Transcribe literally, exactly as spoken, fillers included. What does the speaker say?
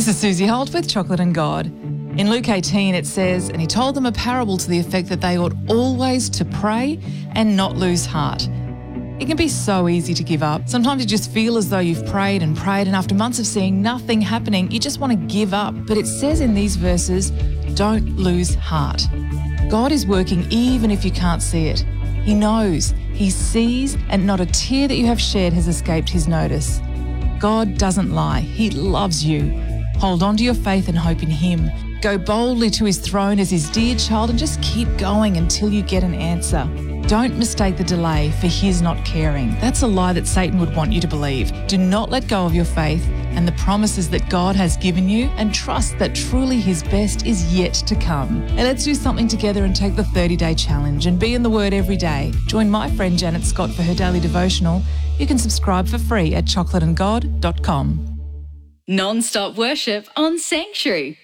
This is Susie Holt with Chocolate and God. In Luke eighteen it says, "And he told them a parable to the effect that they ought always to pray and not lose heart." It can be so easy to give up. Sometimes you just feel as though you've prayed and prayed, and after months of seeing nothing happening, you just want to give up. But it says in these verses, don't lose heart. God is working even if you can't see it. He knows, He sees, and not a tear that you have shed has escaped His notice. God doesn't lie. He loves you. Hold on to your faith and hope in Him. Go boldly to His throne as His dear child and just keep going until you get an answer. Don't mistake the delay for His not caring. That's a lie that Satan would want you to believe. Do not let go of your faith and the promises that God has given you, and trust that truly His best is yet to come. And let's do something together and take the thirty-day challenge and be in the Word every day. Join my friend Janet Scott for her daily devotional. You can subscribe for free at chocolate and god dot com. Non-stop worship on Sanctuary.